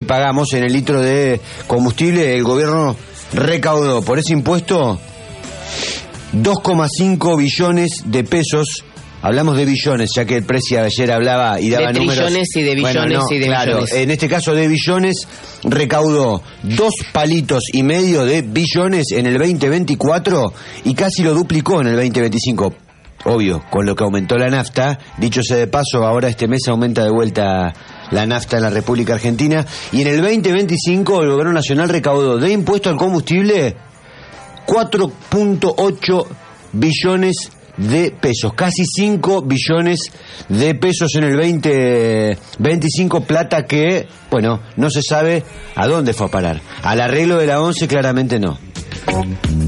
pagamos en el litro de combustible, el gobierno recaudó por ese impuesto 2,5 billones de pesos. Hablamos de billones, ya que el precio ayer hablaba y daba de números. De trillones y de billones, bueno, no, y de claro, billones. En este caso de billones, recaudó 2,5 palitos de billones en el 2024 y casi lo duplicó en el 2025. Obvio, con lo que aumentó la nafta. Dicho sea de paso, ahora este mes aumenta de vuelta la nafta en la República Argentina. Y en el 2025 el gobierno nacional recaudó de impuesto al combustible 4,8 billones de pesos, casi 5 billones de pesos en el 2025, plata que, bueno, no se sabe a dónde fue a parar. Al arreglo de la ONCE claramente no.